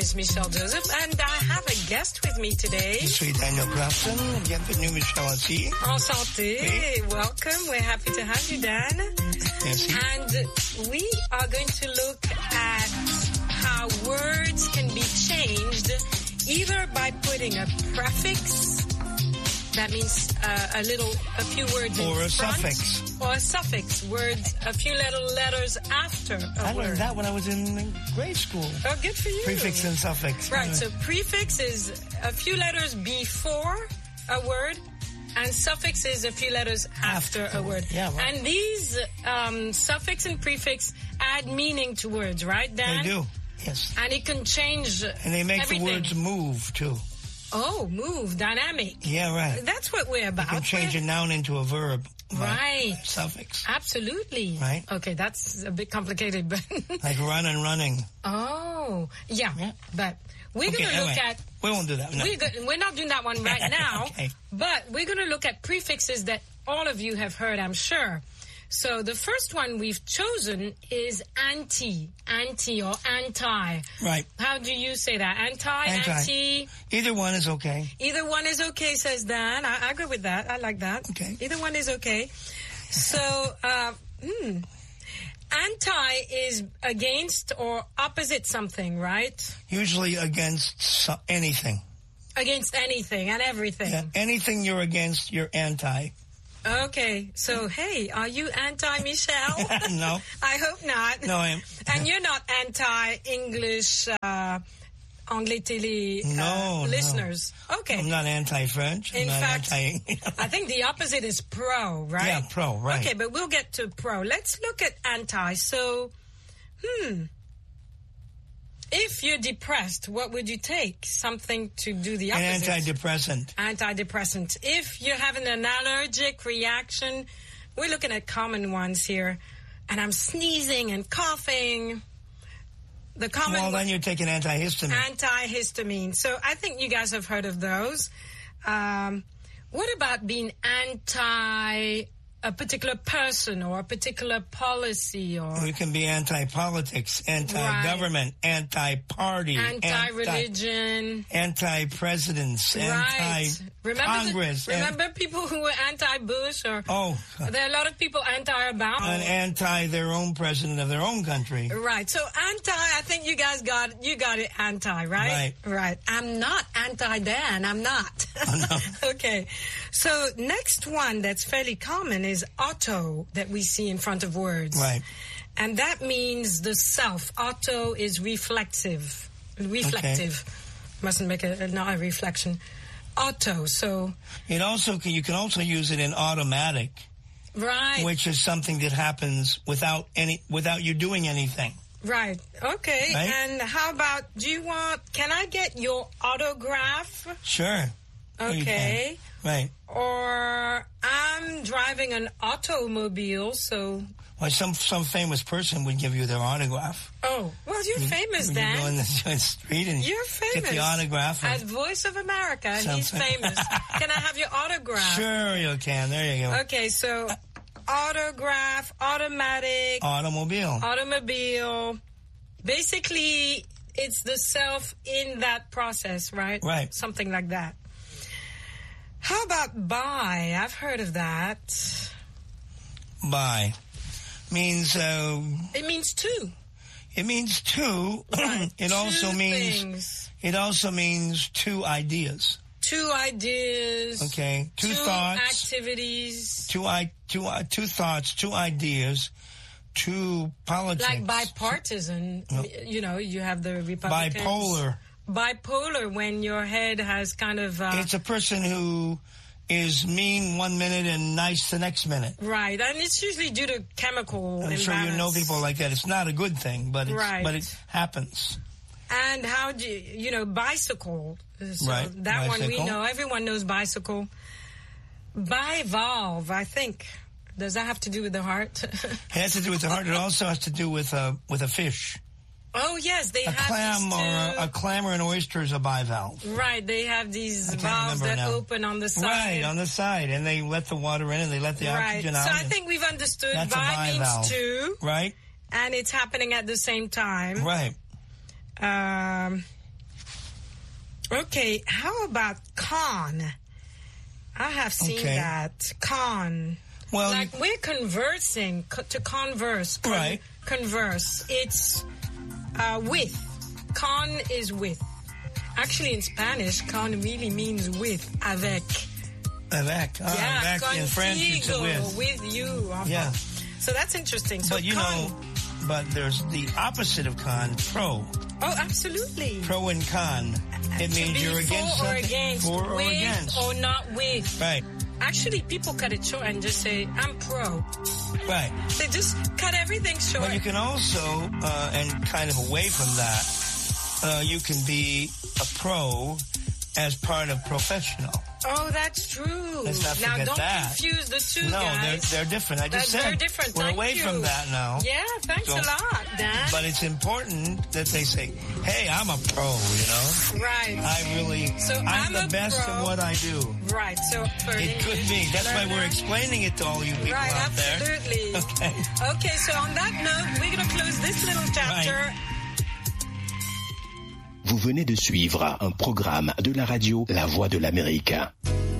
is Michelle Joseph, and I have a guest with me today. Je suis Daniel Grafton. Bienvenue, Michelle, aussi. Enchanté. Oui. Welcome. We're happy to have you, Dan. Merci. And we are going to look at how words can be changed either by putting a prefix, that means a few words in Or a front, suffix. or a suffix, words, a few little letters after a I word. learned that when I was in grade school. Oh, good for you. Prefix and suffix. Right, so prefix is a few letters before a word, and suffix is a few letters after a word. Yeah, right. And these suffix and prefix add meaning to words, right, Dan? They do, yes. And it can change And they make everything. the words move, too. Oh, move, dynamic. Yeah, right. That's what we're about. You can change a noun into a verb. Right. Suffix. Absolutely. Right. Okay, that's a bit complicated, but... Like run and running. Oh, yeah. But we're Okay, going to look anyway, at... we won't do that. No. We're not doing that one right now, Okay. but we're going to look at prefixes that all of you have heard, I'm sure. So the first one we've chosen is anti or anti. Right. How do you say that? Anti, Anti. anti. Either one is okay. Either one is okay, says Dan. I agree with that. I like that. Okay. Either one is okay. So, anti is against or opposite something, right? Usually against anything. Against anything and everything. Yeah. Anything you're against, you're anti. Okay, so hey, are you anti-Michelle? No. I hope not. No, I am. And you're not anti-English Anglais Télé No, listeners? no. Okay. I'm not anti-French. In I'm not fact, anti... I think the opposite is pro, right? Yeah, pro, right. Okay, but we'll get to pro. Let's look at anti. So, if you're depressed, what would you take? Something to do the An opposite. antidepressant. Antidepressant. If you're having an allergic reaction, we're looking at common ones here. And I'm sneezing and coughing. The common Well, then you take an antihistamine. antihistamine. So I think you guys have heard of those. What about being anti a particular person or a particular policy or You can be anti-politics, anti-government, anti-party, anti-religion? anti-presidents, Right. anti-Congress. Remember people who were anti-Bush or there are a lot of people anti-Obama. And anti their own president of their own country. Right. So anti, I think you guys got it anti, right? Right. Right. I'm not anti-Dan. I'm not. Oh, no. Okay. So next one that's fairly common is auto that we see in front of words. Right. And that means the self. Auto is reflexive. Reflective. Mustn't make not a reflection. Auto. So. You can also use it in automatic, Right. which is something that happens without you doing anything. Right. Okay. Right? And how about, can I get your autograph? Sure. You Okay. can. Right. Or I'm driving an automobile, so... Well, some famous person would give you their autograph. Oh, well, you're famous, When you go in Dan. the street and You're famous. get the autograph. At Voice of America, he's Something. famous. Can I have your autograph? Sure you can. There you go. Okay, so autograph, automatic, automobile. Basically, it's the self in that process, right? Right. Something like that. How about buy? I've heard of that. Buy means It means two. it means two. Right. It also Two means things. it also means two ideas. Two ideas. Okay, two Two thoughts, activities. two thoughts, two ideas, two politics. Like bipartisan. You know, you have the Republicans. Bipolar. Bipolar, when your head has kind of... It's a person who is mean 1 minute and nice the next minute. Right, and it's usually due to chemical I'm sure you know people like that. It's not a good thing, but it happens. And how do bicycle? So Right, that one we bicycle. know. Everyone knows bicycle. Bivalve, I think. Does that have to do with the heart? It has to do with the heart. It also has to do with a fish. Oh yes, they A have clam these or two- a clam or an oyster is a bivalve. Right, they have these I can't valves remember that now. open on the side. Right, on the side, and they let the water in and they let the Right. oxygen So out. I think we've understood That's a bi means bivalve. two, Right, and it's happening at the same time. right. Okay, how about con? I have seen that. Con. Well, like we're conversing, to converse. Right. Converse. It's with. Con is with. Actually, in Spanish, con really means with, avec. Avec. Yeah, avec in French, it's with. With you. Yeah. So that's interesting. So but you know, but there's the opposite of con, pro. Oh, absolutely. Pro and con. It means you're against something. For or against. Or not with. Right. Actually, people cut it short and just say, I'm pro. Right. They just cut everything short. But you can also, and kind of away from that, you can be a pro as part of professional. Oh, that's true. Let's not forget now, don't that. confuse the two, no, guys. they're different. I just said they're different. we're away from that now. Yeah, thanks a lot, Dan. But it's important that they say, hey, I'm a pro, you know? Right. I'm the best at what I do. Right. So it could be. That's why we're explaining it to all you people out there. Absolutely. Okay, so on that note, we're going to close this little chapter. Right. Vous venez de suivre un programme de la radio La Voix de l'Amérique.